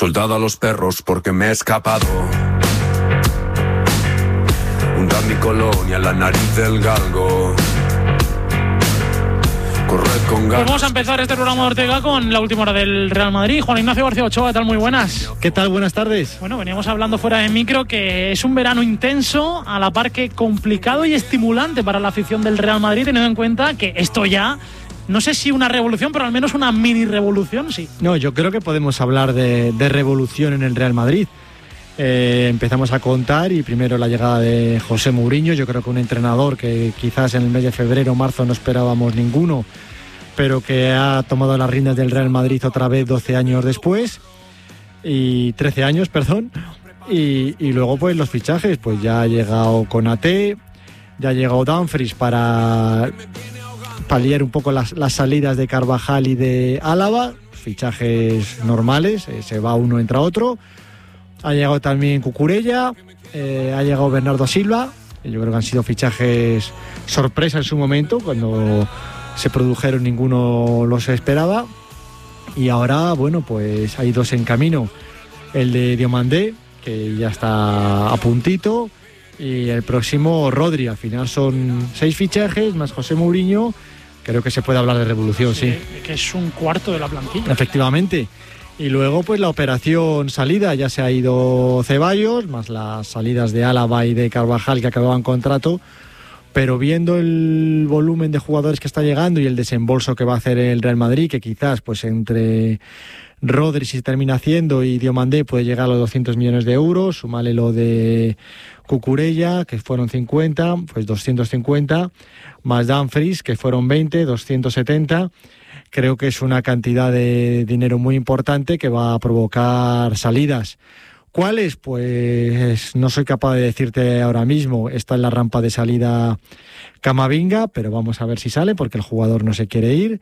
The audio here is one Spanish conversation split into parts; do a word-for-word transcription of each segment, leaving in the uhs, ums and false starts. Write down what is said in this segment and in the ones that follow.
Soltado a los perros porque me he escapado. Hundar mi colonia en la nariz del galgo. Pues vamos a empezar este programa de Ortega con la última hora del Real Madrid. Juan Ignacio García Ochoa, ¿qué tal? Muy buenas. ¿Qué tal? Buenas tardes. Bueno, veníamos hablando fuera de micro que es un verano intenso, a la par que complicado y estimulante para la afición del Real Madrid, teniendo en cuenta que esto ya, no sé si una revolución, pero al menos una mini revolución, sí. No, yo creo que podemos hablar de, de revolución en el Real Madrid. Eh, empezamos a contar y primero la llegada de José Mourinho. Yo creo que un entrenador que quizás en el mes de febrero o marzo no esperábamos ninguno, pero que ha tomado las riendas del Real Madrid otra vez doce años después, y trece años, perdón, y, y luego pues los fichajes, pues ya ha llegado Konaté, ya ha llegado Dumfries para paliar un poco las, las salidas de Carvajal y de Álava, fichajes normales, eh, se va uno, entra otro, ha llegado también Cucurella, eh, ha llegado Bernardo Silva, yo creo que han sido fichajes sorpresa en su momento, cuando se produjeron, ninguno los esperaba, y ahora, bueno, pues hay dos en camino, el de Diomandé, que ya está a puntito, y el próximo Rodri. Al final son seis fichajes más José Mourinho. Creo que se puede hablar de revolución, sí, sí. Que es un cuarto de la plantilla. Efectivamente. Y luego pues la operación salida, ya se ha ido Ceballos, más las salidas de Álava y de Carvajal que acababan contrato. Pero viendo el volumen de jugadores que está llegando y el desembolso que va a hacer el Real Madrid, que quizás pues entre Rodri, si se termina haciendo, y Diomandé puede llegar a los doscientos millones de euros, sumale lo de Cucurella, que fueron cincuenta, pues doscientos cincuenta, más Dumfries, que fueron veinte, doscientos setenta. Creo que es una cantidad de dinero muy importante que va a provocar salidas. ¿Cuáles? Pues no soy capaz de decirte ahora mismo. Está en la rampa de salida Camavinga, pero vamos a ver si sale, porque el jugador no se quiere ir.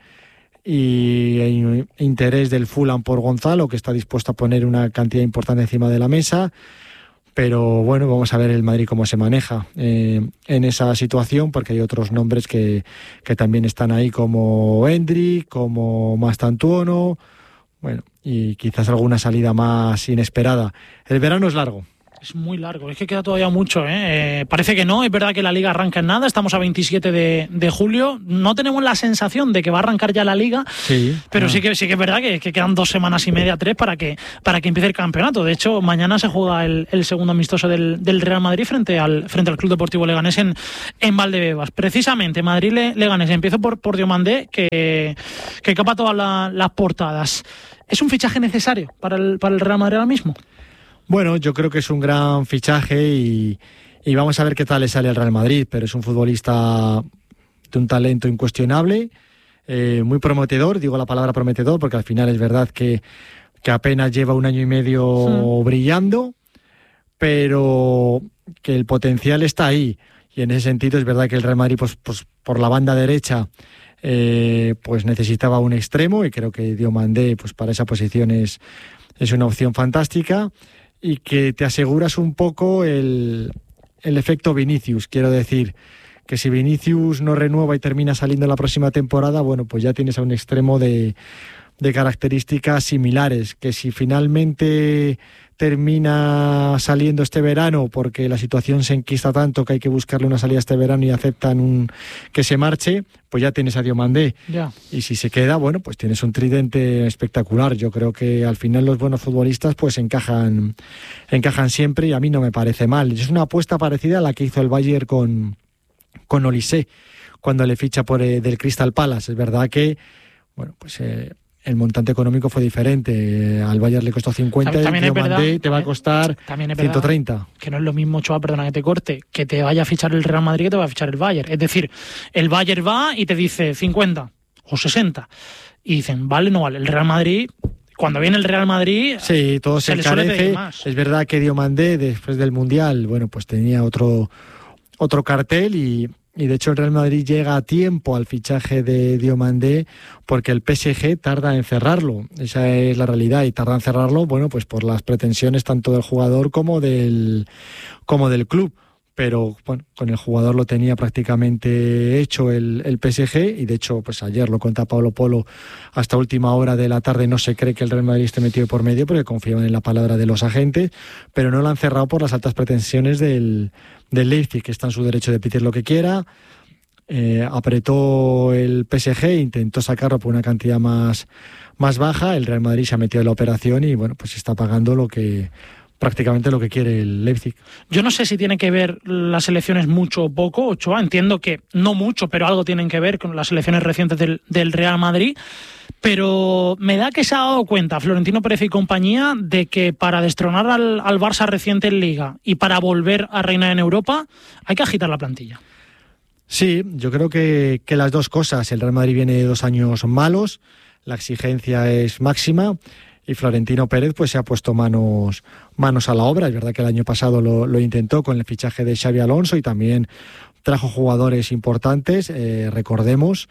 Y hay interés del Fulham por Gonzalo, que está dispuesto a poner una cantidad importante encima de la mesa. Pero bueno, vamos a ver el Madrid cómo se maneja eh, en esa situación, porque hay otros nombres que, que también están ahí, como Endrick, como Mastantuono. Bueno, y quizás alguna salida más inesperada. El verano es largo. Es muy largo, es que queda todavía mucho, ¿eh? Eh, parece que no, es verdad que la Liga arranca en nada, estamos a veintisiete de, de julio, no tenemos la sensación de que va a arrancar ya la Liga, sí, pero no. sí que sí que es verdad que, que quedan dos semanas y media, tres, para que para que empiece el campeonato. De hecho, mañana se juega el, el segundo amistoso del, del Real Madrid frente al frente al Club Deportivo Leganés en, en Valdebebas. Precisamente, Madrid-Leganés, empiezo por, por Diomandé, que, que capa todas la, las portadas. ¿Es un fichaje necesario para el, para el Real Madrid ahora mismo? Bueno, yo creo que es un gran fichaje y, y vamos a ver qué tal le sale al Real Madrid, pero es un futbolista de un talento incuestionable, eh, muy prometedor, digo la palabra prometedor porque al final es verdad que, que apenas lleva un año y medio sí. brillando, pero que el potencial está ahí, y en ese sentido es verdad que el Real Madrid pues, pues por la banda derecha eh, pues necesitaba un extremo, y creo que Diomandé pues para esa posición es, es una opción fantástica, y que te aseguras un poco el, el efecto Vinicius. Quiero decir que si Vinicius no renueva y termina saliendo la próxima temporada, bueno, pues ya tienes a un extremo de, de características similares, que si finalmente termina saliendo este verano porque la situación se enquista tanto que hay que buscarle una salida este verano y aceptan un que se marche, pues ya tienes a Diomandé. Ya. Y si se queda, bueno, pues tienes un tridente espectacular. Yo creo que al final los buenos futbolistas pues encajan, encajan siempre, y a mí no me parece mal. Es una apuesta parecida a la que hizo el Bayern con, con Olise cuando le ficha por eh, del Crystal Palace. Es verdad que, bueno, pues eh, el montante económico fue diferente. Al Bayern le costó cincuenta, también, también y Diomandé te va a costar ciento treinta. Que no es lo mismo, Choa, perdona que te corte, que te vaya a fichar el Real Madrid que te va a fichar el Bayern. Es decir, el Bayern va y te dice cincuenta o sesenta. Y dicen, vale, no vale. El Real Madrid, cuando viene el Real Madrid, sí, todo se, se encarece. Es verdad que Diomandé, después del Mundial, bueno, pues tenía otro, otro cartel, y Y de hecho el Real Madrid llega a tiempo al fichaje de Diomandé porque el P S G tarda en cerrarlo. Esa es la realidad, y tarda en cerrarlo, bueno, pues por las pretensiones tanto del jugador como del, como del club. pero bueno, con el jugador lo tenía prácticamente hecho el, el P S G, y de hecho pues ayer lo cuenta Pablo Polo, hasta última hora de la tarde no se cree que el Real Madrid esté metido por medio porque confiaban en la palabra de los agentes, pero no lo han cerrado por las altas pretensiones del, del Leipzig, que está en su derecho de pedir lo que quiera. Eh, apretó el P S G, intentó sacarlo por una cantidad más, más baja, el Real Madrid se ha metido en la operación y bueno, pues está pagando lo que prácticamente lo que quiere el Leipzig. Yo no sé si tiene que ver las elecciones mucho o poco, Ochoa, entiendo que no mucho, pero algo tienen que ver con las elecciones recientes del, del Real Madrid, pero me da que se ha dado cuenta Florentino Pérez y compañía de que para destronar al, al Barça reciente en Liga y para volver a reinar en Europa hay que agitar la plantilla. Sí, yo creo que, que las dos cosas. El Real Madrid viene de dos años malos, la exigencia es máxima, y Florentino Pérez pues se ha puesto manos, manos a la obra. Es verdad que el año pasado lo, lo intentó con el fichaje de Xabi Alonso y también trajo jugadores importantes. Eh, recordemos,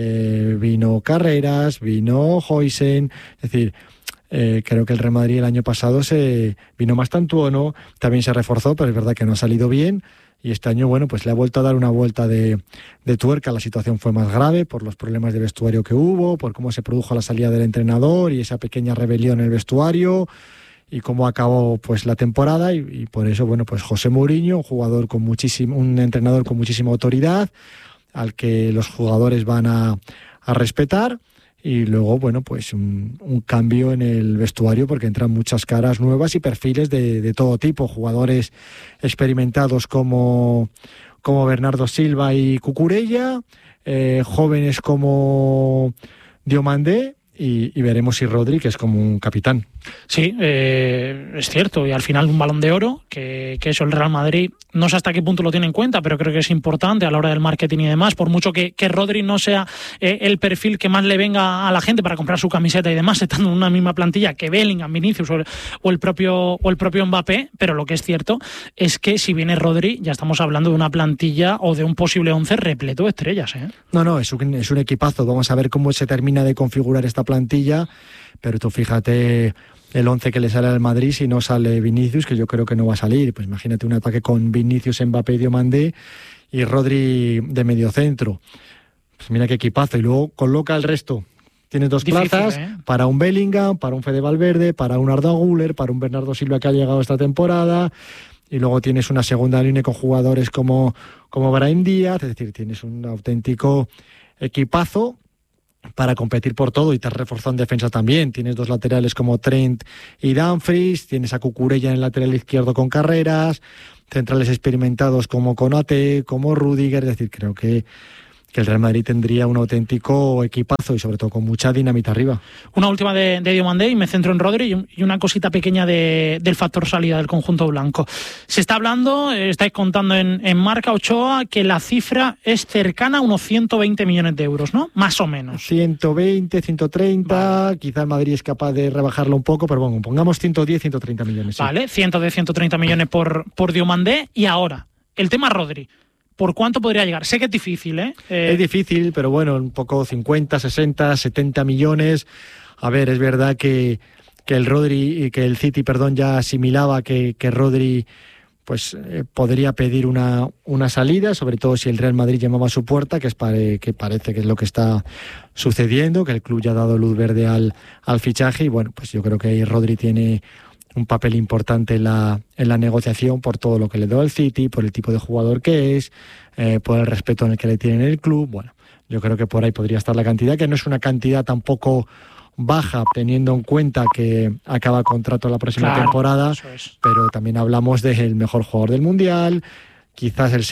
eh, vino Carreras, vino Huijsen, es decir, eh, creo que el Real Madrid el año pasado se vino más tantuono, también se reforzó, pero es verdad que no ha salido bien. Y este año, bueno, pues le ha vuelto a dar una vuelta de, de tuerca. La situación fue más grave por los problemas de vestuario que hubo, por cómo se produjo la salida del entrenador y esa pequeña rebelión en el vestuario y cómo acabó pues la temporada. Y, y por eso, bueno, pues José Mourinho, un jugador con muchísimo, un entrenador con muchísima autoridad, al que los jugadores van a, a respetar. Y luego, bueno, pues un, un cambio en el vestuario porque entran muchas caras nuevas y perfiles de, de todo tipo, jugadores experimentados como, como Bernardo Silva y Cucurella, eh, jóvenes como Diomandé y, y veremos si Rodri, que es como un capitán. Sí, eh, es cierto, y al final un Balón de Oro, que, que eso el Real Madrid, no sé hasta qué punto lo tiene en cuenta, pero creo que es importante a la hora del marketing y demás, por mucho que, que Rodri no sea eh, el perfil que más le venga a la gente para comprar su camiseta y demás, estando en una misma plantilla que Bellingham, Vinicius o el, o el propio o el propio Mbappé, pero lo que es cierto es que si viene Rodri ya estamos hablando de una plantilla o de un posible once repleto de estrellas, ¿eh? No, no, es un, es un equipazo, vamos a ver cómo se termina de configurar esta plantilla, pero tú fíjate el once que le sale al Madrid si no sale Vinicius, que yo creo que no va a salir. Pues imagínate un ataque con Vinicius, Mbappé y Diomandé y Rodri de mediocentro. Pues mira qué equipazo. Y luego coloca el resto. Tienes dos Difícil, plazas ¿eh? para un Bellingham, para un Fede Valverde, para un Arda Güler, para un Bernardo Silva que ha llegado esta temporada. Y luego tienes una segunda línea con jugadores como, como Brahim Díaz. Es decir, tienes un auténtico equipazo para competir por todo y te has reforzado en defensa también. Tienes dos laterales como Trent y Dumfries, tienes a Cucurella en el lateral izquierdo con Carreras, centrales experimentados como Konate, como Rüdiger. Es decir, creo que, que el Real Madrid tendría un auténtico equipazo y sobre todo con mucha dinamita arriba. Una última de, de Diomandé y me centro en Rodri y una cosita pequeña de, del factor salida del conjunto blanco. Se está hablando, estáis contando en, en Marca, Ochoa, que la cifra es cercana a unos ciento veinte millones de euros, ¿no? Más o menos. ciento veinte, ciento treinta, vale. Quizá el Madrid es capaz de rebajarlo un poco, pero bueno, pongamos ciento diez, ciento treinta millones. Sí. Vale, ciento diez, ciento treinta millones por, por Diomandé. Y ahora, el tema Rodri. ¿Por cuánto podría llegar? Sé que es difícil, ¿eh? eh... Es difícil, pero bueno, un poco cincuenta, sesenta, setenta millones. A ver, es verdad que, que el Rodri, que el City, perdón, ya asimilaba que, que Rodri pues eh, podría pedir una, una salida, sobre todo si el Real Madrid llamaba a su puerta, que, es pare, que parece que es lo que está sucediendo, que el club ya ha dado luz verde al, al fichaje y bueno, pues yo creo que Rodri tiene un papel importante en la, en la negociación por todo lo que le dio al City, por el tipo de jugador que es, eh, por el respeto en el que le tiene en el club. Bueno, yo creo que por ahí podría estar la cantidad, que no es una cantidad tampoco baja, teniendo en cuenta que acaba contrato la próxima claro, temporada, es. Pero también hablamos del mejor jugador del Mundial, quizás el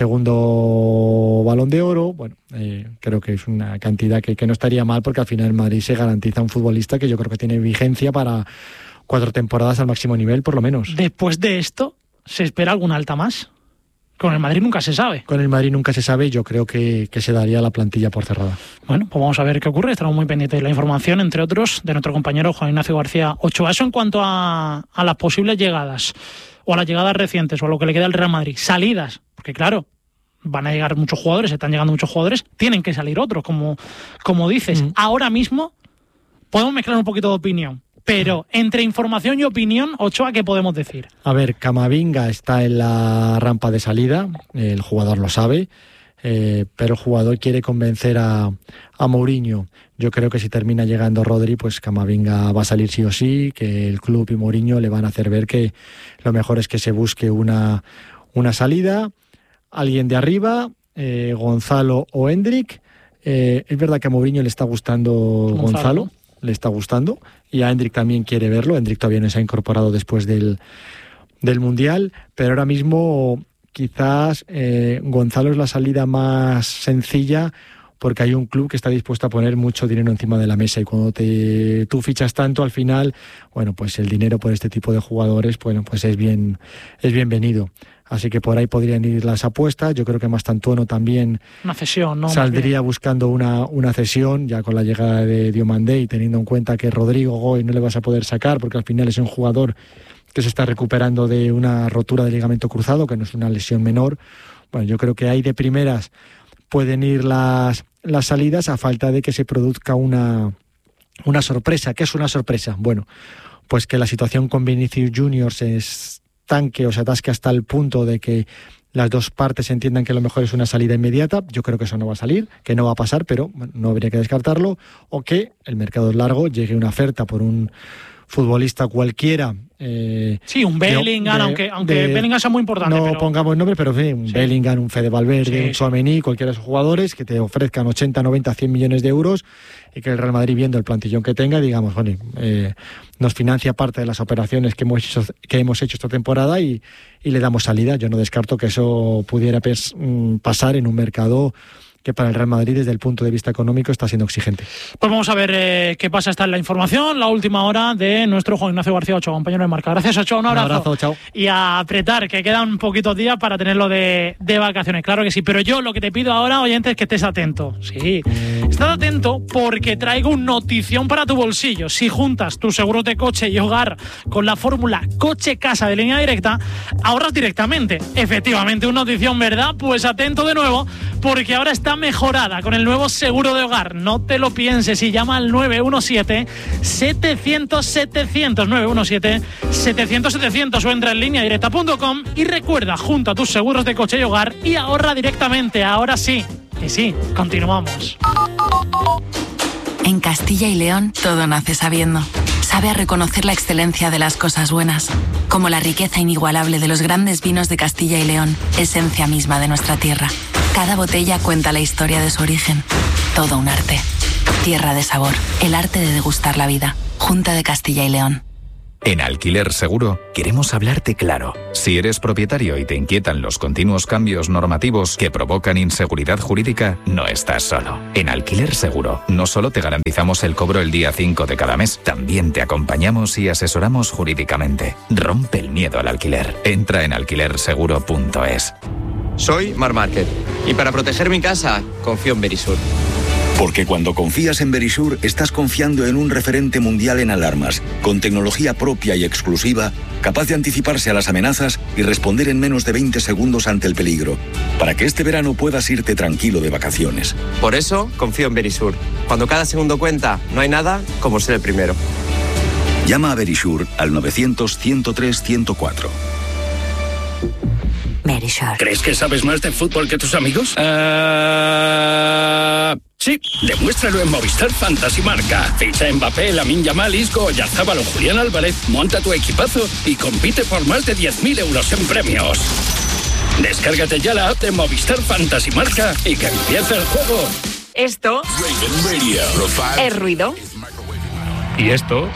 segundo Balón de Oro. Bueno, eh, creo que es una cantidad que, que no estaría mal, porque al final en Madrid se garantiza un futbolista que yo creo que tiene vigencia para cuatro temporadas al máximo nivel, por lo menos. Después de esto, ¿se espera alguna alta más? Con el Madrid nunca se sabe. Con el Madrid nunca se sabe y yo creo que, que se daría la plantilla por cerrada. Bueno, pues vamos a ver qué ocurre. Estamos muy pendientes de la información, entre otros, de nuestro compañero Juan Ignacio García Ochoa. Eso en cuanto a, a las posibles llegadas, o a las llegadas recientes, o a lo que le queda al Real Madrid. Salidas, porque claro, van a llegar muchos jugadores, están llegando muchos jugadores, tienen que salir otros, como, como dices. Mm. Ahora mismo podemos mezclar un poquito de opinión. pero entre información y opinión, Ochoa, ¿qué podemos decir? A ver, Camavinga está en la rampa de salida, el jugador lo sabe, eh, pero el jugador quiere convencer a, a Mourinho. Yo creo que si termina llegando Rodri, pues Camavinga va a salir sí o sí, que el club y Mourinho le van a hacer ver que lo mejor es que se busque una, una salida, alguien de arriba, eh, Gonzalo o Hendrik. Eh, es verdad que a Mourinho le está gustando Gonzalo, Gonzalo le está gustando, y a Hendrik también quiere verlo. Hendrik todavía no se ha incorporado después del, del Mundial, pero ahora mismo quizás eh, Gonzalo es la salida más sencilla, porque hay un club que está dispuesto a poner mucho dinero encima de la mesa, y cuando te, tú fichas tanto, al final, bueno, pues el dinero por este tipo de jugadores, bueno, pues es bien, es bienvenido. Así que por ahí podrían ir las apuestas. Yo creo que Mastantuono también una cesión, ¿no? saldría buscando una, una cesión, ya con la llegada de Diomandé, y teniendo en cuenta que Rodrigo Goy no le vas a poder sacar, porque al final es un jugador que se está recuperando de una rotura de ligamento cruzado, que no es una lesión menor. Bueno, yo creo que ahí de primeras pueden ir las, las salidas, a falta de que se produzca una, una sorpresa. ¿Qué es una sorpresa? Bueno, pues que la situación con Vinicius Junior se estanque o se atasque hasta el punto de que las dos partes entiendan que lo mejor es una salida inmediata. Yo creo que eso no va a salir, que no va a pasar, pero bueno, no habría que descartarlo. O que el mercado es largo, llegue una oferta por un futbolista cualquiera. Eh, sí, un Bellingham, de, aunque, aunque de, Bellingham sea muy importante. No pero... pongamos nombre, pero sí, un sí. Bellingham, un Fede Valverde, sí, un Tchouaméni, cualquiera de esos jugadores que te ofrezcan ochenta, noventa, cien millones de euros, y que el Real Madrid, viendo el plantillón que tenga, digamos, bueno, eh, nos financia parte de las operaciones que hemos hecho, que hemos hecho esta temporada, y, y le damos salida. Yo no descarto que eso pudiera pes, mm, pasar en un mercado que para el Real Madrid, desde el punto de vista económico, está siendo exigente. Pues vamos a ver eh, qué pasa. Esta es la información, la última hora de nuestro Juan Ignacio García Ochoa, compañero de marca. Gracias, Ochoa, un abrazo. Un abrazo, chao. Y a apretar, que quedan poquitos días para tenerlo de, de vacaciones, claro que sí. Pero yo lo que te pido ahora, oyente, es que estés atento. Sí, estás atento porque traigo una notición para tu bolsillo. Si juntas tus seguros de coche y hogar con la fórmula coche-casa de Línea Directa, ahorras directamente. Efectivamente, una notición, ¿verdad? Pues atento de nuevo, porque ahora está mejorada con el nuevo seguro de hogar. No te lo pienses y llama al nueve uno siete, setecientos, setecientos, nueve uno siete, setecientos, setecientos, o entra en línea directa punto com y recuerda, junto a tus seguros de coche y hogar y ahorra directamente. Ahora sí, y sí, continuamos. En Castilla y León todo nace sabiendo. Sabe a reconocer la excelencia de las cosas buenas, como la riqueza inigualable de los grandes vinos de Castilla y León, esencia misma de nuestra tierra. Cada botella cuenta la historia de su origen. Todo un arte. Tierra de sabor. El arte de degustar la vida. Junta de Castilla y León. En Alquiler Seguro queremos hablarte claro. Si eres propietario y te inquietan los continuos cambios normativos que provocan inseguridad jurídica, no estás solo. En Alquiler Seguro no solo te garantizamos el cobro el día cinco de cada mes, también te acompañamos y asesoramos jurídicamente. Rompe el miedo al alquiler. Entra en alquiler seguro punto es. Soy Mar Márquez y para proteger mi casa confío en Verisur. Porque cuando confías en Verisur, estás confiando en un referente mundial en alarmas, con tecnología propia y exclusiva, capaz de anticiparse a las amenazas y responder en menos de veinte segundos ante el peligro, para que este verano puedas irte tranquilo de vacaciones. Por eso confío en Verisur. Cuando cada segundo cuenta, no hay nada como ser el primero. Llama a Verisur al novecientos, ciento tres, ciento cuatro. Verisur. ¿Crees que sabes más de fútbol que tus amigos? Uh... Sí, demuéstralo en Movistar Fantasy Marca. Ficha Mbappé, Lamine Yamal, Isco, Oyarzabal o Julián Álvarez, monta tu equipazo y compite por más de diez mil euros en premios. Descárgate ya la app de Movistar Fantasy Marca y que empiece el juego. Esto es ruido. Y esto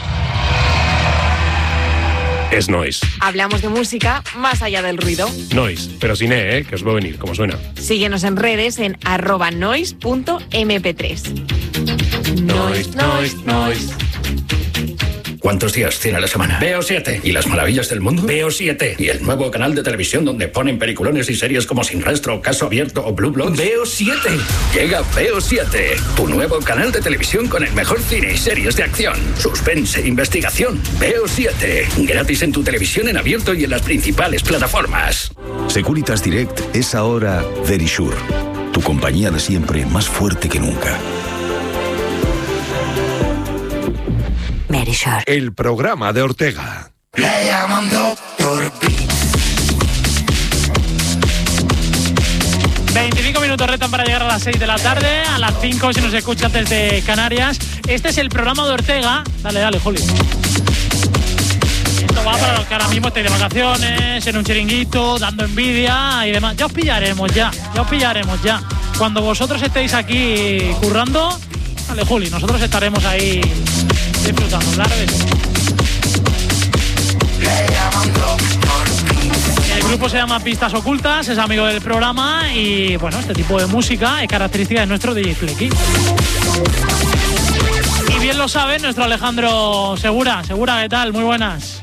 es noise. Hablamos de música más allá del ruido. Noise, pero sin E, ¿eh? Que os va a venir, como suena. Síguenos en redes en arroba noise punto eme pe tres. Noise, noise, noise. ¿Cuántos días tiene la semana? Veo siete. ¿Y las maravillas del mundo? Veo siete. ¿Y el nuevo canal de televisión donde ponen peliculones y series como Sin Rastro, Caso Abierto o Blue Bloods? Veo siete. Llega Veo siete, tu nuevo canal de televisión con el mejor cine y series de acción, suspense, investigación. Veo siete. Gratis en tu televisión en abierto y en las principales plataformas. Securitas Direct es ahora Verisur, tu compañía de siempre más fuerte que nunca. Verisur. Verisure. El programa de Ortega. Le llaman Doctor veinticinco minutos restan para llegar a las seis de la tarde, a las cinco si nos escuchas desde Canarias. Este es el programa de Ortega. Dale, dale, Juli. Esto va para los que ahora mismo estéis de vacaciones, en un chiringuito, dando envidia y demás. Ya os pillaremos ya, ya os pillaremos ya. Cuando vosotros estéis aquí currando, dale, Juli, nosotros estaremos ahí disfrutando. Claro que sí. El grupo se llama Pistas Ocultas, es amigo del programa y bueno, este tipo de música es característica de nuestro D J Flecky. Y bien lo sabe nuestro Alejandro Segura. Segura, ¿qué tal? Muy buenas.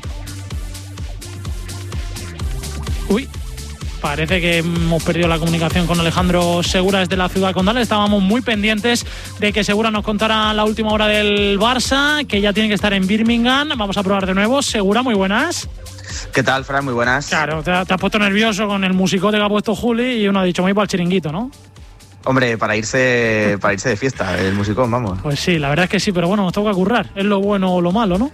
Uy, parece que hemos perdido la comunicación con Alejandro Segura desde la ciudad condal. Estábamos muy pendientes de que Segura nos contara la última hora del Barça, que ya tiene que estar en Birmingham. Vamos a probar de nuevo. Segura, muy buenas. ¿Qué tal, Fran? Muy buenas. Claro, te, te has puesto nervioso con el musicote que ha puesto Juli y uno ha dicho, me voy para el chiringuito, ¿no? Hombre, para irse para irse de fiesta, el musicón, vamos. Pues sí, la verdad es que sí, pero bueno, nos toca currar. Es lo bueno o lo malo, ¿no?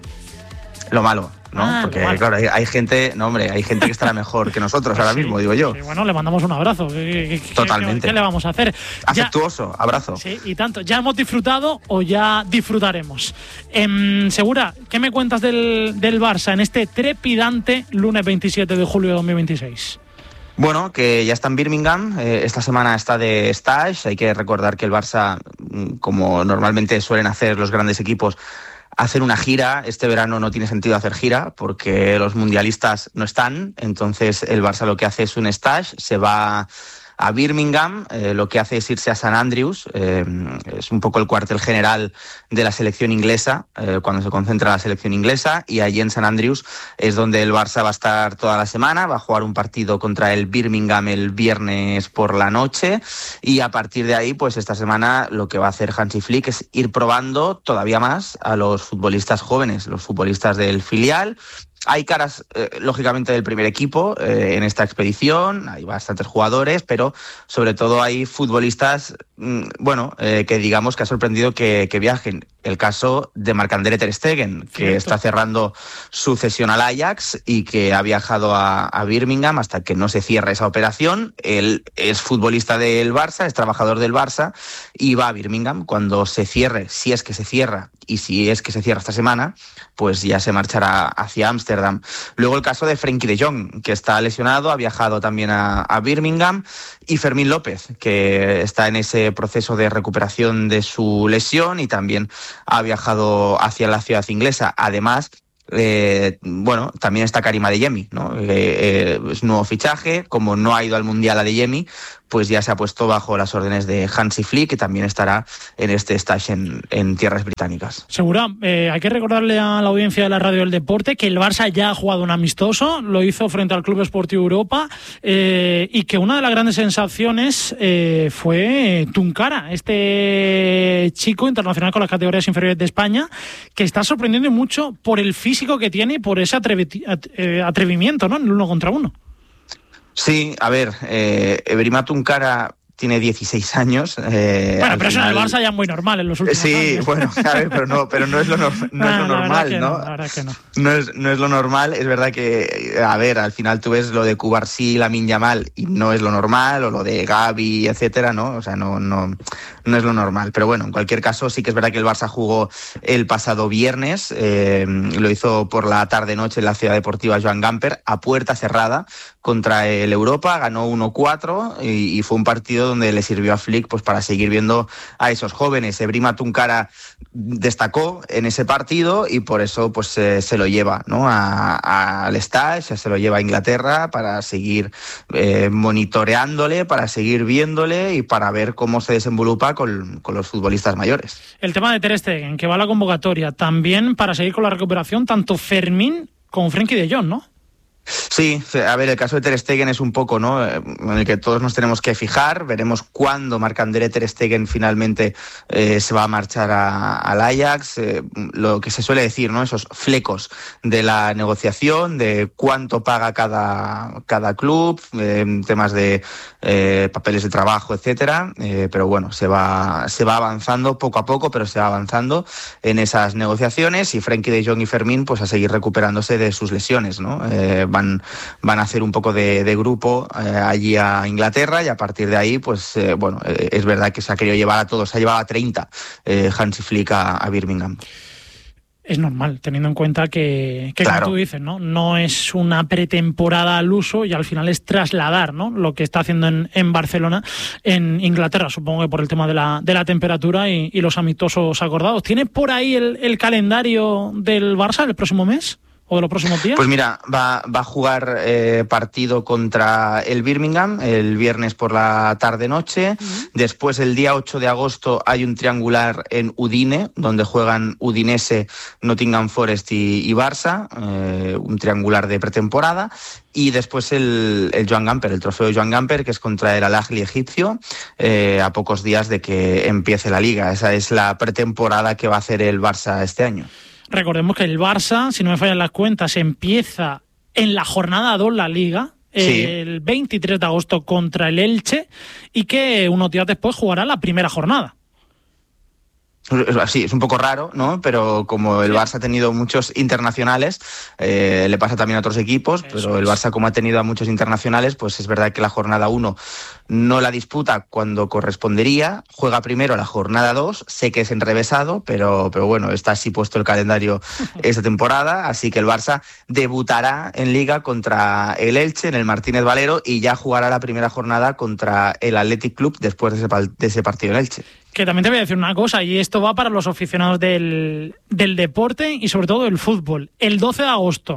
Lo malo, ¿no? Ah, porque, lo malo. claro, hay, hay gente, no, hombre, hay gente que estará mejor que nosotros ahora sí, mismo, digo yo. Sí, bueno, le mandamos un abrazo. ¿Qué, qué, Totalmente. ¿Qué, qué le vamos a hacer? Afectuoso, ya, abrazo. Sí, y tanto. ¿Ya hemos disfrutado o ya disfrutaremos? Eh, Segura, ¿qué me cuentas del, del Barça en este trepidante lunes veintisiete de julio de dos mil veintiséis? Bueno, que ya está en Birmingham, eh, esta semana está de stage. Hay que recordar que el Barça, como normalmente suelen hacer los grandes equipos, hacer una gira. Este verano no tiene sentido hacer gira porque los mundialistas no están, entonces el Barça lo que hace es un stage, se va a Birmingham, eh, lo que hace es irse a San Andrews, eh, es un poco el cuartel general de la selección inglesa, eh, cuando se concentra la selección inglesa, y allí en San Andrews es donde el Barça va a estar toda la semana, va a jugar un partido contra el Birmingham el viernes por la noche, y a partir de ahí, pues esta semana lo que va a hacer Hansi Flick es ir probando todavía más a los futbolistas jóvenes, los futbolistas del filial. Hay caras, eh, lógicamente, del primer equipo eh, en esta expedición, hay bastantes jugadores, pero sobre todo hay futbolistas, mmm, bueno, eh, que digamos que ha sorprendido que, que viajen. El caso de Marc-André Ter Stegen, que Cierto. está cerrando su cesión al Ajax y que ha viajado a, a Birmingham hasta que no se cierre esa operación. Él es futbolista del Barça, es trabajador del Barça y va a Birmingham. Cuando se cierre, si es que se cierra, y si es que se cierra esta semana, pues ya se marchará hacia Ámsterdam. Luego el caso de Frenkie de Jong, que está lesionado, ha viajado también a, a Birmingham, y Fermín López, que está en ese proceso de recuperación de su lesión y también ha viajado hacia la ciudad inglesa. Además, Eh, bueno, también está Karim Adeyemi, ¿no? Eh, eh, es un nuevo fichaje. Como no ha ido al Mundial Adeyemi, pues ya se ha puesto bajo las órdenes de Hansi Flick, que también estará en este stage en, en tierras británicas. Segura, eh, hay que recordarle a la audiencia de la Radio del Deporte que el Barça ya ha jugado un amistoso, lo hizo frente al Club Esportivo Europa, eh, y que una de las grandes sensaciones eh, fue Tunkara, este chico internacional con las categorías inferiores de España, que está sorprendiendo mucho por el físico que tiene y por ese atrevi- atrevimiento, ¿no?, en el uno contra uno. Sí, a ver, eh, Ebrima Tunkara tiene dieciséis años. Eh, bueno, pero final... eso en el Barça ya es muy normal en los últimos sí, años. Sí, bueno, a ver, pero no, pero no es lo, no, no, ah, es lo normal, ¿no? no la verdad que no. No es, no es lo normal. Es verdad que, a ver, al final tú ves lo de Cubarsí, Lamine Yamal, y no es lo normal, o lo de Gavi, etcétera, ¿no? O sea, no, no, no es lo normal. Pero bueno, en cualquier caso, sí que es verdad que el Barça jugó el pasado viernes, eh, lo hizo por la tarde-noche en la Ciudad Deportiva Joan Gamper, a puerta cerrada, contra el Europa, ganó uno cuatro, y, y fue un partido donde le sirvió a Flick pues para seguir viendo a esos jóvenes. Ebrima Tunkara destacó en ese partido y por eso pues eh, se lo lleva, ¿no?, a, a, al stage, se lo lleva a Inglaterra para seguir eh, monitoreándole, para seguir viéndole y para ver cómo se desenvolupa con, con los futbolistas mayores. El tema de Ter Stegen, que va a la convocatoria, también para seguir con la recuperación, tanto Fermín como Frenkie de Jong, ¿no? Sí, a ver, el caso de Ter Stegen es un poco, ¿no?, en el que todos nos tenemos que fijar. Veremos cuándo Marc-André Ter Stegen finalmente eh, se va a marchar a, al Ajax. Eh, lo que se suele decir, ¿no?, esos flecos de la negociación, de cuánto paga cada, cada club, eh, temas de eh, papeles de trabajo, etcétera. Eh, pero bueno, se va, se va avanzando poco a poco, pero se va avanzando en esas negociaciones, y Frenkie de Jong y Fermín pues a seguir recuperándose de sus lesiones, ¿no? Eh, van, van a hacer un poco de, de grupo eh, allí a Inglaterra, y a partir de ahí, pues eh, bueno, eh, es verdad que se ha querido llevar a todos, se ha llevado a treinta eh, Hansi Flick a, a Birmingham. Es normal, teniendo en cuenta que, que claro, como tú dices, ¿no?, no es una pretemporada al uso, y al final es trasladar, ¿no?, lo que está haciendo en, en Barcelona, en Inglaterra, supongo que por el tema de la, de la temperatura y, y los amistosos acordados. ¿Tiene por ahí el, el calendario del Barça el próximo mes? ¿O de los próximos días? Pues mira, va, va a jugar eh, partido contra el Birmingham el viernes por la tarde-noche. Uh-huh. Después, el día ocho de agosto, hay un triangular en Udine, donde juegan Udinese, Nottingham Forest y, y Barça, eh, un triangular de pretemporada. Y después el, el Joan Gamper, el trofeo de Joan Gamper, que es contra el Al-Ahly egipcio, eh, a pocos días de que empiece la liga. Esa es la pretemporada que va a hacer el Barça este año. Recordemos que el Barça, si no me fallan las cuentas, empieza en la jornada dos la Liga, sí, el veintitrés de agosto contra el Elche, y que unos días después jugará la primera jornada. Sí, es un poco raro, ¿no? Pero como el Barça ha tenido muchos internacionales, eh, le pasa también a otros equipos, Eso pero el Barça, como ha tenido a muchos internacionales, pues es verdad que la jornada uno no la disputa cuando correspondería, juega primero la jornada dos, sé que es enrevesado, pero, pero bueno, está así puesto el calendario esta temporada, así que el Barça debutará en Liga contra el Elche en el Martínez Valero, y ya jugará la primera jornada contra el Athletic Club después de ese, de ese partido en Elche. Que también te voy a decir una cosa, y esto va para los aficionados del, del deporte y sobre todo del fútbol. El doce de agosto,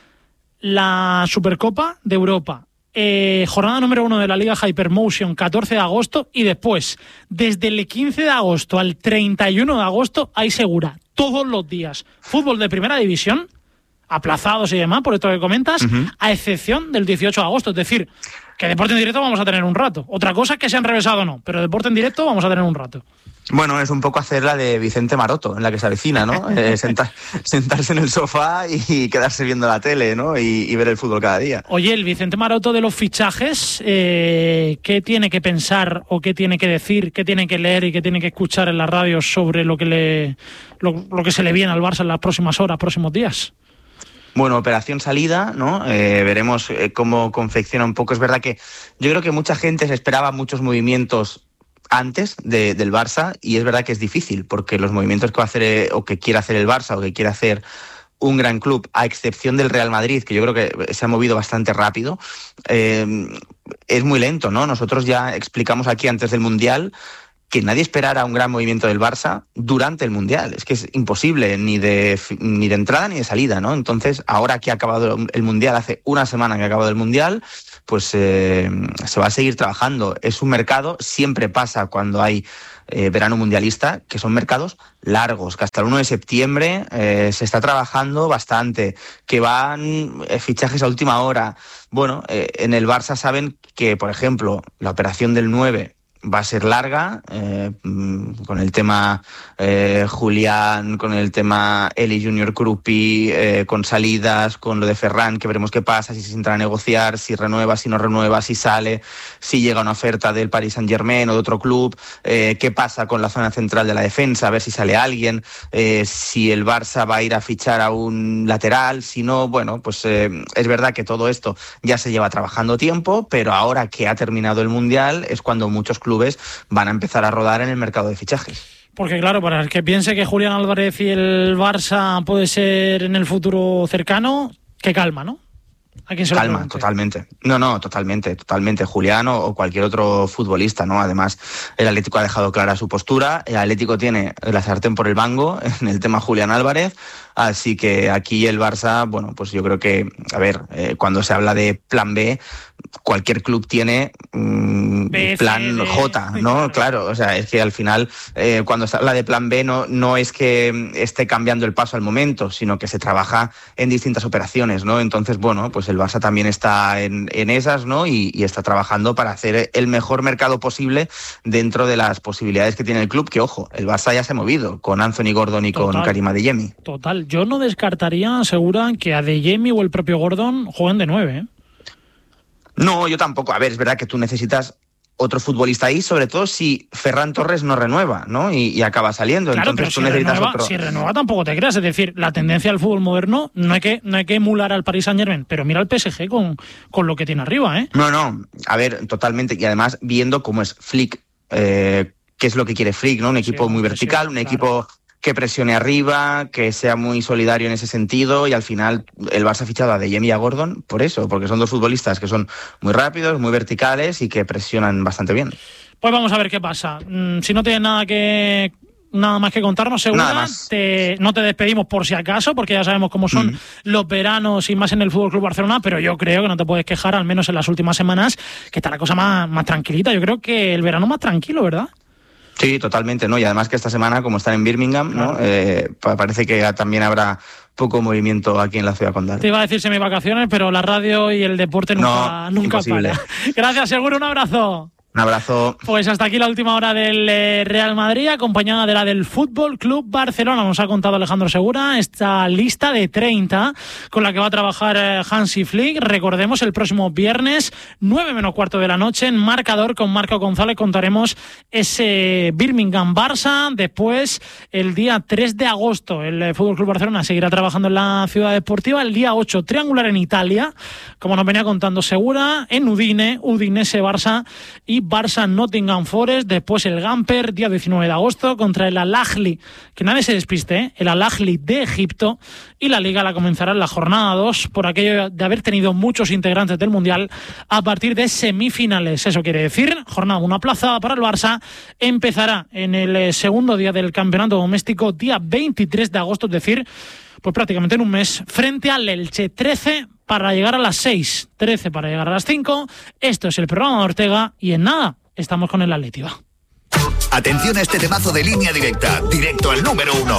la Supercopa de Europa, eh, jornada número uno de la Liga Hypermotion, catorce de agosto, y después, desde el quince de agosto al treinta y uno de agosto, hay segura, todos los días, fútbol de primera división, aplazados y demás, por esto que comentas, uh-huh, a excepción del dieciocho de agosto, es decir, que deporte en directo vamos a tener un rato. Otra cosa es que se han revesado o no, pero deporte en directo vamos a tener un rato. Bueno, es un poco hacer la de Vicente Maroto, en la que se avecina, ¿no? eh, sentar, sentarse en el sofá y quedarse viendo la tele, ¿no? Y, y ver el fútbol cada día. Oye, el Vicente Maroto de los fichajes, eh, ¿qué tiene que pensar o qué tiene que decir, qué tiene que leer y qué tiene que escuchar en la radio sobre lo que le, lo, lo que se le viene al Barça en las próximas horas, próximos días? Bueno, operación salida, ¿no? Eh, veremos eh, cómo confecciona un poco. Es verdad que yo creo que mucha gente se esperaba muchos movimientos antes de, del Barça, y es verdad que es difícil, porque los movimientos que va a hacer eh, o que quiere hacer el Barça o que quiere hacer un gran club, a excepción del Real Madrid, que yo creo que se ha movido bastante rápido, eh, es muy lento, ¿no? Nosotros ya explicamos aquí antes del Mundial que nadie esperara un gran movimiento del Barça durante el Mundial. Es que es imposible, ni de, ni de entrada ni de salida, ¿no? Entonces, ahora que ha acabado el Mundial, hace una semana que ha acabado el Mundial, pues eh, se va a seguir trabajando. Es un mercado, siempre pasa cuando hay eh, verano mundialista, que son mercados largos, que hasta el uno de septiembre eh, se está trabajando bastante, que van eh, fichajes a última hora. Bueno, eh, en el Barça saben que, por ejemplo, la operación del nueve va a ser larga, eh, con el tema eh, Julián, con el tema Eli Junior Krupi, eh, con salidas, con lo de Ferran, que veremos qué pasa, si se entra a negociar, si renueva, si no renueva, si sale, si llega una oferta del Paris Saint-Germain o de otro club, eh, qué pasa con la zona central de la defensa, a ver si sale alguien, eh, si el Barça va a ir a fichar a un lateral, si no, bueno, pues eh, es verdad que todo esto ya se lleva trabajando tiempo, pero ahora que ha terminado el Mundial es cuando muchos clubes clubes van a empezar a rodar en el mercado de fichajes. Porque claro, para el que piense que Julián Álvarez y el Barça puede ser en el futuro cercano, que calma, ¿no? ¿A quién se lo calma, pregunte? Totalmente. No, no, totalmente, totalmente. Julián o, o cualquier otro futbolista, ¿no? Además, el Atlético ha dejado clara su postura. El Atlético tiene la sartén por el mango en el tema Julián Álvarez. Así que aquí el Barça, bueno, pues yo creo que, a ver, eh, cuando se habla de plan B, cualquier club tiene mmm, B, plan C, J, ¿no? Claro. claro, o sea, es que al final eh, cuando se habla de plan B no, no es que esté cambiando el paso al momento, sino que se trabaja en distintas operaciones, ¿no? Entonces, bueno, pues el Barça también está en, en esas, ¿no? Y, y está trabajando para hacer el mejor mercado posible dentro de las posibilidades que tiene el club, que ojo, el Barça ya se ha movido con Anthony Gordon y Total. con Karim Adeyemi. Total, yo no descartaría, segura, que Adeyemi o el propio Gordon jueguen de nueve, ¿eh? No, yo tampoco. A ver, es verdad que tú necesitas otro futbolista ahí, sobre todo si Ferran Torres no renueva, ¿no? Y, y acaba saliendo. Claro, Entonces pero tú si necesitas renueva, otro. Si renueva tampoco te creas. Es decir, la tendencia del fútbol moderno no hay que, no hay que emular al Paris Saint-Germain, pero mira al P S G con, con lo que tiene arriba, ¿eh? No, no. A ver, totalmente. Y además viendo cómo es Flick, eh, qué es lo que quiere Flick, ¿no? Un equipo sí, muy vertical, un claro. equipo que presione arriba, que sea muy solidario en ese sentido, y al final el Barça ha fichado a Adeyemi y a Gordon por eso, porque son dos futbolistas que son muy rápidos, muy verticales y que presionan bastante bien. Pues vamos a ver qué pasa. Mm, si no tienes nada que nada más que contarnos, segura, te, no te despedimos por si acaso, porque ya sabemos cómo son mm. los veranos y más en el Fútbol Club Barcelona, pero yo creo que no te puedes quejar, al menos en las últimas semanas, que está la cosa más, más tranquilita. Yo creo que el verano más tranquilo, ¿verdad? Sí, totalmente, ¿no? Y además que esta semana, como están en Birmingham, ¿no? Eh, parece que también habrá poco movimiento aquí en la ciudad condal. Te iba a decir semivacaciones, pero la radio y el deporte nunca, no, nunca para. Gracias, Seguro, un abrazo. Un abrazo. Pues hasta aquí la última hora del eh, Real Madrid, acompañada de la del Fútbol Club Barcelona. Nos ha contado Alejandro Segura esta lista de treinta con la que va a trabajar eh, Hansi Flick. Recordemos, el próximo viernes, nueve menos cuarto de la noche, en Marcador con Marco González contaremos ese Birmingham-Barça. Después, el día tres de agosto, el eh, Fútbol Club Barcelona seguirá trabajando en la Ciudad Deportiva. El día ocho, triangular en Italia, como nos venía contando Segura, en Udine, Udinese-Barça y Barça-Nottingham Forest. Después el Gamper, día diecinueve de agosto, contra el Al-Ahly, que nadie se despiste, ¿eh? El Al-Ahly de Egipto. Y la Liga la comenzará en la jornada dos, por aquello de haber tenido muchos integrantes del Mundial a partir de semifinales. Eso quiere decir, jornada uno aplazada para el Barça. Empezará en el segundo día del campeonato doméstico, día veintitrés de agosto, es decir, pues prácticamente en un mes, frente al Elche. trece para llegar a las seis, trece para llegar a las cinco. Esto es el programa de Ortega y en nada estamos con el Atleti. Atención a este temazo de Línea Directa, directo al número uno.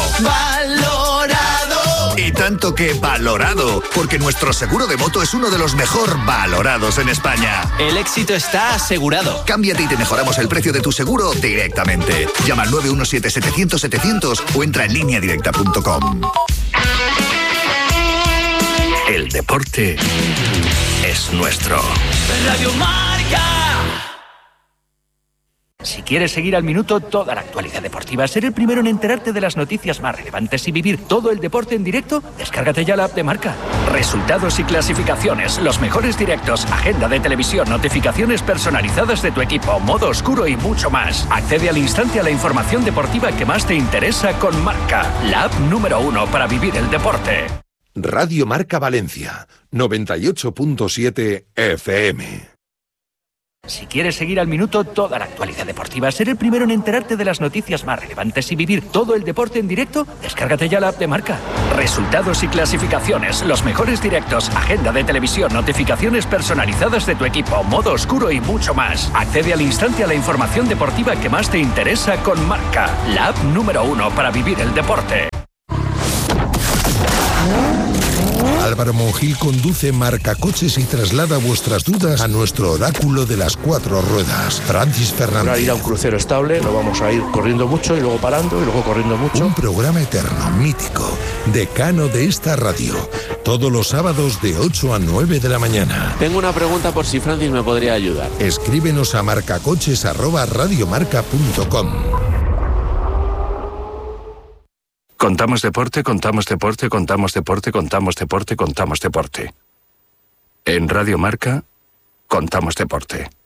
¡Valorado! Y tanto que valorado, porque nuestro seguro de moto es uno de los mejor valorados en España. El éxito está asegurado. Cámbiate y te mejoramos el precio de tu seguro directamente. Llama al nueve uno siete, setecientos, setecientos o entra en línea directa punto com. El deporte es nuestro. Radio Marca. Si quieres seguir al minuto toda la actualidad deportiva, ser el primero en enterarte de las noticias más relevantes y vivir todo el deporte en directo, descárgate ya la app de Marca. Resultados y clasificaciones, los mejores directos, agenda de televisión, notificaciones personalizadas de tu equipo, modo oscuro y mucho más. Accede al instante a la información deportiva que más te interesa con Marca, la app número uno para vivir el deporte. Radio Marca Valencia, noventa y ocho punto siete F M. Si quieres seguir al minuto toda la actualidad deportiva, ser el primero en enterarte de las noticias más relevantes y vivir todo el deporte en directo, descárgate ya la app de Marca. Resultados y clasificaciones, los mejores directos, agenda de televisión, notificaciones personalizadas de tu equipo, modo oscuro y mucho más. Accede al instante a la información deportiva que más te interesa con Marca, la app número uno para vivir el deporte. Álvaro Monjil conduce Marcacoches y traslada vuestras dudas a nuestro oráculo de las cuatro ruedas, Francis Fernández. Para ir a un crucero estable, no vamos a ir corriendo mucho y luego parando y luego corriendo mucho. Un programa eterno, mítico, decano de esta radio, todos los sábados de ocho a nueve de la mañana. Tengo una pregunta por si Francis me podría ayudar. Escríbenos a marcacoches arroba radiomarca punto com. Contamos deporte, contamos deporte, contamos deporte, contamos deporte, contamos deporte. En Radio Marca, contamos deporte.